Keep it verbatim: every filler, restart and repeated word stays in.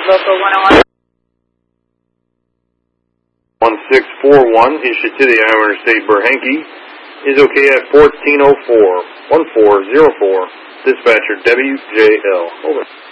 local one oh one. one six four one, issued to the Iowa Interstate Berhenke, is okay at fourteen oh four, one four zero four, dispatcher W J L. Over.